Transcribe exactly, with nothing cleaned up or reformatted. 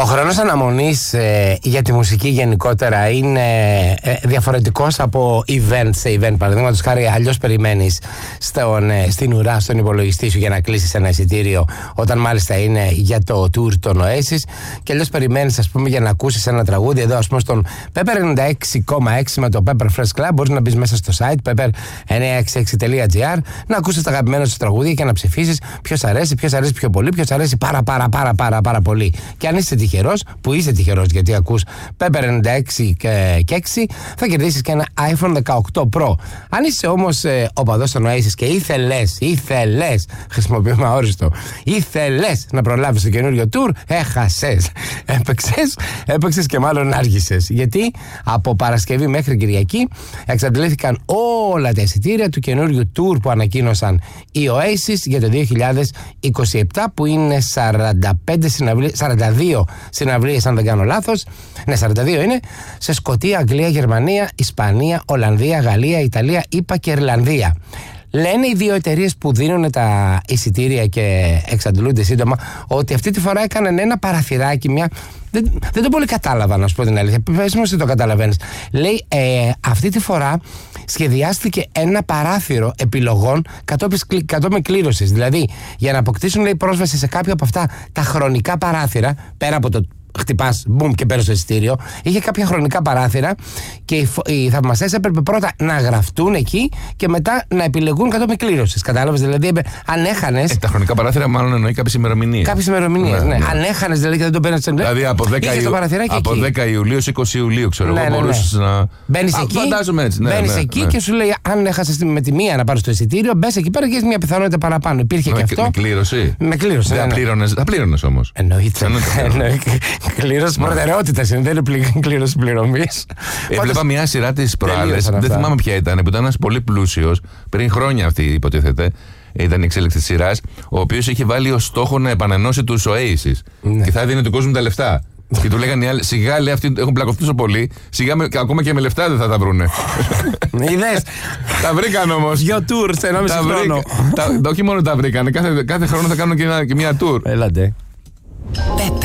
χρόνος αναμονής ε, για τη μουσική γενικότερα είναι ε, διαφορετικός από event σε event. Παραδείγματος χάρη, αλλιώς περιμένεις στον, ε, στην ουρά, στον υπολογιστή σου για να κλείσεις ένα εισιτήριο, όταν μάλιστα είναι για το tour των Oasis, και αλλιώς περιμένεις, ας πούμε, για να ακούσεις ένα τραγούδι. Εδώ, ας πούμε, στον Pepper ενενήντα έξι κόμμα έξι με το Pepper Fresh Club, μπορείς να μπεις μέσα στο site pepper εννιακόσια εξήντα έξι τελεία gr, να ακούσεις τα αγαπημένα σου τραγούδια και να ψηφίσεις ποιος αρέσει, ποιος αρέσει πιο πολύ, ποιος αρέσει πάρα πάρα πάρα πάρα πάρα πολύ. Και αν είσαι τυχερός, που είσαι τυχερός γιατί ακούς Pepper ενενήντα έξι και έξι, θα κερδίσεις και ένα iPhone δεκαοκτώ Pro. Αν είσαι όμως ε, οπαδός των Oasis και ήθελες, ήθελες, χρησιμοποιούμε αόριστο, ήθελες να προλάβεις το καινούριο tour, έχασες. Έπαιξες, έπαιξες και μάλλον άργησες. Γιατί από Παρασκευή μέχρι Κυριακή εξαντλήθηκαν όλα τα εισιτήρια του καινούριου tour που ανακοίνωσαν οι Oasis για το δύο χιλιάδες είκοσι επτά, που είναι σαράντα πέντε συναυλίες, σαράντα δύο συναυλίες αν δεν κάνω λάθος. Ναι, σαράντα δύο είναι, σε Σκωτία, Αγγλία, Γερμανία, Ισπανία, Ολλανδία, Γαλλία, Ιταλία, ΙΠΑ και Ιρλανδία. Λένε οι δύο εταιρείες που δίνουν τα εισιτήρια και εξαντλούνται σύντομα ότι αυτή τη φορά έκαναν ένα παραθυράκι, μια... Δεν, δεν το πολύ κατάλαβα, να σου πω την αλήθεια. Πες μου εσύ το καταλαβαίνεις. Λέει, ε, αυτή τη φορά σχεδιάστηκε ένα παράθυρο επιλογών κατόπιν κλήρωσης. Δηλαδή, για να αποκτήσουν, λέει, πρόσβαση σε κάποια από αυτά τα χρονικά παράθυρα, πέρα από το χτυπάς, μπουμ, και παίρνεις το εισιτήριο, είχε κάποια χρονικά παράθυρα και οι, οι θαυμαστές έπρεπε πρώτα να γραφτούν εκεί και μετά να επιλεγούν κατόπιν κλήρωσης. Κατάλαβες, δηλαδή, αν έχανες. Ε, τα χρονικά παράθυρα μάλλον εννοεί κάποιες ημερομηνίες. Κάποιες ημερομηνίες, ναι. ναι. ναι. Αν έχανες δηλαδή και δεν το παίρνεις σε εμπλέκη. Δηλαδή από δέκα, Ιου... από δέκα Ιουλίου σε είκοσι Ιουλίου, ξέρω εγώ, ναι, ναι, ναι. μπορούσες να. Μπαίνεις εκεί, έτσι, ναι, μπαίνεις ναι, εκεί ναι. και σου λέει, αν έχασες με τη μία να πάρεις το εισιτήριο, μπες εκεί πέρα και έχεις μια πιθανότητα παραπάνω. Υπήρχε με, και αυτό. Με κλήρωση. Με κλήρωση. Δεν πλήρωνες, θα πλήρωνες όμως. Εννοείται. Κλήρωση προτεραιότητα είναι, δεν είναι κλήρωση πληρωμής. Έβλεπα μια σειρά της προάλλες, δεν θυμάμαι ποια ήταν, που ήταν ένας πολύ πλούσιος, πριν χρόνια αυτή υποτίθεται, ήταν η εξέλιξη της σειράς, ο οποίος είχε βάλει ως στόχο να επανενώσει τους Oasis. Ναι. Και θα έδινε του κόσμου τα λεφτά. Και του λέγανε οι άλλοι, σιγά, λέει, αυτοί έχουν πλακωθεί τόσο πολύ, σιγά με, ακόμα και με λεφτά δεν θα τα βρούνε. Είδες. Τα βρήκαν όμως. Δυο tour σε ενάμιση χρόνο. Τα, όχι μόνο τα βρήκαν, κάθε, κάθε χρόνο θα κάνουν και, ένα, και μια tour. Έλατε.